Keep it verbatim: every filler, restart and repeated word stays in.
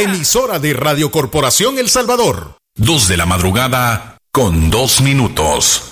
emisora de Radio Corporación El Salvador. Dos de la madrugada con dos minutos.